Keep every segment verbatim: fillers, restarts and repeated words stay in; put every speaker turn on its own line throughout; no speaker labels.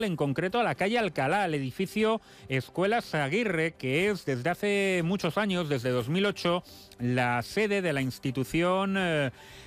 en concreto a la calle Alcalá, al edificio Escuelas Aguirre, que es desde hace muchos años, desde dos mil ocho, la sede de la institución eh,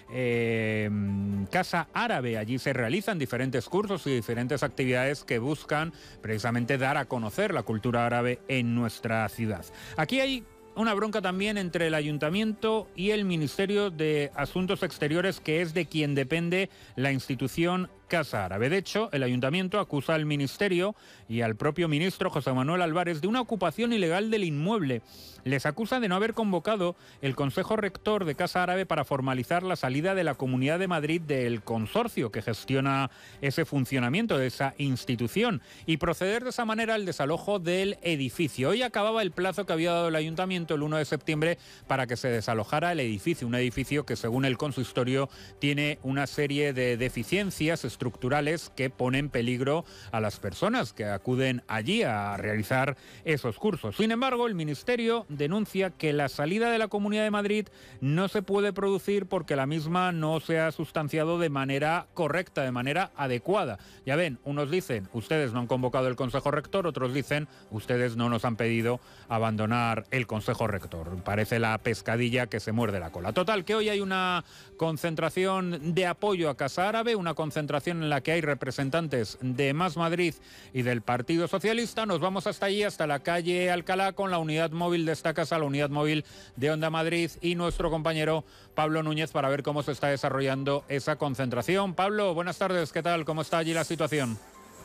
eh, Casa Árabe. Allí se realizan diferentes cursos y diferentes actividades que buscan precisamente dar a conocer la cultura árabe en nuestra ciudad. Aquí hay una bronca también entre el Ayuntamiento y el Ministerio de Asuntos Exteriores, que es de quien depende la institución Casa Árabe. De hecho, el Ayuntamiento acusa al Ministerio y al propio ministro José Manuel Álvarez de una ocupación ilegal del inmueble. Les acusa de no haber convocado el Consejo Rector de Casa Árabe para formalizar la salida de la Comunidad de Madrid del consorcio que gestiona ese funcionamiento de esa institución y proceder de esa manera al desalojo del edificio. Hoy acababa el plazo que había dado el Ayuntamiento, el uno de septiembre, para que se desalojara el edificio. Un edificio que, según el consistorio, tiene una serie de deficiencias estructurales que ponen en peligro a las personas que acuden allí a realizar esos cursos. Sin embargo, el Ministerio denuncia que la salida de la Comunidad de Madrid no se puede producir porque la misma no se ha sustanciado de manera correcta, de manera adecuada. Ya ven, unos dicen, ustedes no han convocado el Consejo Rector, otros dicen, ustedes no nos han pedido abandonar el Consejo Rector. Parece la pescadilla que se muerde la cola. Total, que hoy hay una concentración de apoyo a Casa Árabe, una concentración en la que hay representantes de Más Madrid y del Partido Socialista. Nos vamos hasta allí, hasta la calle Alcalá, con la unidad móvil de esta casa, la unidad móvil de Onda Madrid, y nuestro compañero Pablo Núñez, para ver cómo se está desarrollando esa concentración. Pablo, buenas tardes, ¿qué tal? ¿Cómo está allí la situación?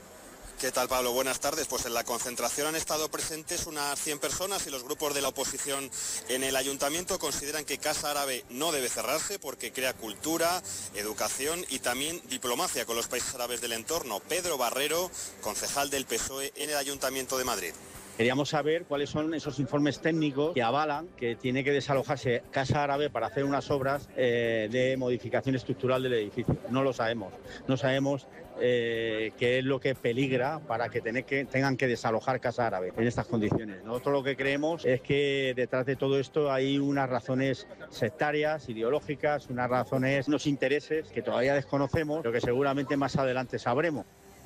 ¿Qué tal, Pablo? Buenas tardes. Pues en la concentración han estado presentes unas cien personas y los grupos de la oposición en el Ayuntamiento consideran que Casa Árabe no debe cerrarse porque crea cultura, educación y también diplomacia con los países árabes del entorno. Pedro Barrero, concejal del P S O E en el Ayuntamiento de Madrid.
Queríamos saber cuáles son esos informes técnicos que avalan que tiene que desalojarse Casa Árabe para hacer unas obras eh, de modificación estructural del edificio. No lo sabemos. No sabemos eh, qué es lo que peligra para que, tener que tengan que desalojar Casa Árabe en estas condiciones. Nosotros lo que creemos es que detrás de todo esto hay unas razones sectarias, ideológicas, unas razones, unos intereses que todavía desconocemos, pero que seguramente más adelante sabremos.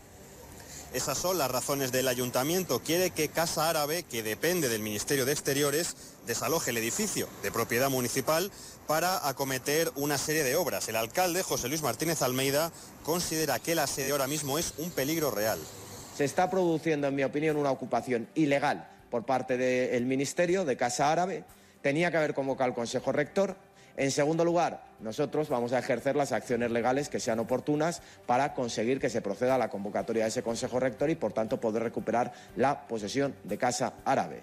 Esas son las razones del Ayuntamiento. Quiere que Casa Árabe, que depende del Ministerio de Exteriores, desaloje el edificio de propiedad municipal para acometer una serie de obras. El alcalde, José Luis Martínez Almeida, considera que la sede ahora mismo es un peligro real.
Se está produciendo, en mi opinión, una ocupación ilegal por parte del Ministerio de Casa Árabe. Tenía que haber convocado al Consejo Rector. En segundo lugar, nosotros vamos a ejercer las acciones legales que sean oportunas para conseguir que se proceda a la convocatoria de ese Consejo Rector y, por tanto, poder recuperar la posesión de Casa Árabe.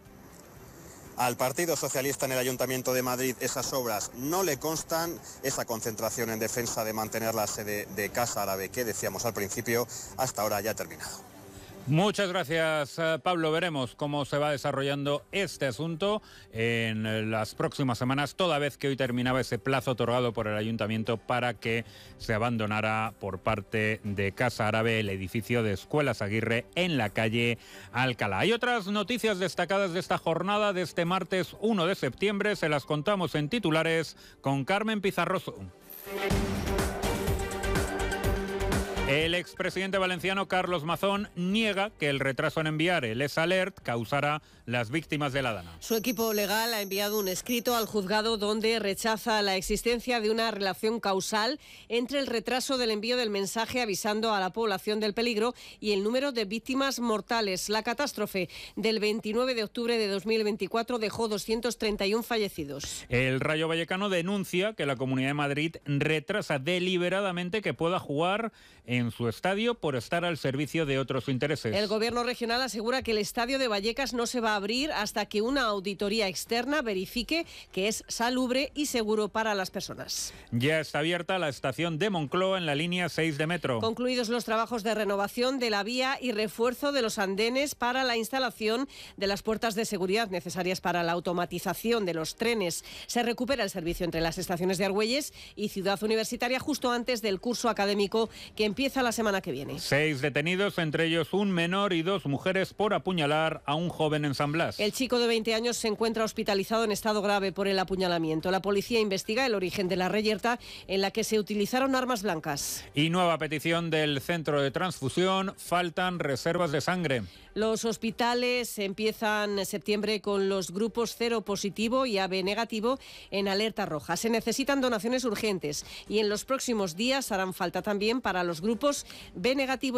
Al Partido Socialista en el Ayuntamiento de Madrid esas obras no le constan. Esa concentración en defensa de mantener la sede de Casa Árabe que decíamos al principio, hasta ahora ya ha terminado.
Muchas gracias, Pablo. Veremos cómo se va desarrollando este asunto en las próximas semanas, toda vez que hoy terminaba ese plazo otorgado por el Ayuntamiento para que se abandonara por parte de Casa Árabe el edificio de Escuelas Aguirre en la calle Alcalá. Hay otras noticias destacadas de esta jornada de este martes uno de septiembre. Se las contamos en titulares con Carmen Pizarroso. El expresidente valenciano Carlos Mazón niega que el retraso en enviar el S-Alert causara las víctimas de la Dana.
Su equipo legal ha enviado un escrito al juzgado donde rechaza la existencia de una relación causal entre el retraso del envío del mensaje avisando a la población del peligro y el número de víctimas mortales. La catástrofe del veintinueve de octubre de dos mil veinticuatro dejó doscientos treinta y uno fallecidos.
El Rayo Vallecano denuncia que la Comunidad de Madrid retrasa deliberadamente que pueda jugar en en su estadio por estar al servicio de otros intereses.
El gobierno regional asegura que el estadio de Vallecas no se va a abrir hasta que una auditoría externa verifique que es salubre y seguro para las personas.
Ya está abierta la estación de Moncloa en la línea seis de metro.
Concluidos los trabajos de renovación de la vía y refuerzo de los andenes para la instalación de las puertas de seguridad necesarias para la automatización de los trenes. Se recupera el servicio entre las estaciones de Argüelles y Ciudad Universitaria justo antes del curso académico que empieza empieza la semana que viene.
Seis detenidos, entre ellos un menor y dos mujeres por apuñalar a un joven en San Blas.
El chico de veinte años se encuentra hospitalizado en estado grave por el apuñalamiento. La policía investiga el origen de la reyerta en la que se utilizaron armas blancas.
Y nueva petición del centro de transfusión, faltan reservas de sangre.
Los hospitales empiezan septiembre con los grupos cero positivo y A B negativo en alerta roja. Se necesitan donaciones urgentes y en los próximos días harán falta también para los grupos B negativo